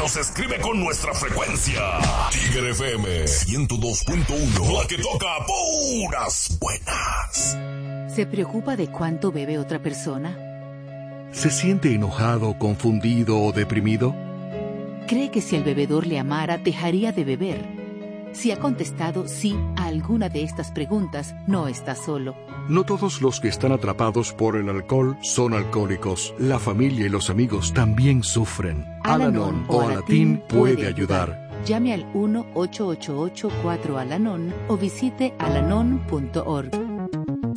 nos escribe con nuestra frecuencia. Tigre FM 102.1, la que toca puras buenas. ¿Se preocupa de cuánto bebe otra persona? ¿Se siente enojado, confundido o deprimido? ¿Cree que si el bebedor le amara, dejaría de beber? Si ha contestado sí a alguna de estas preguntas, no está solo. No todos los que están atrapados por el alcohol son alcohólicos. La familia y los amigos también sufren. Al-Anon o Alatín puede ayudar. Llame al 1-888-4-ALANON o visite alanon.org.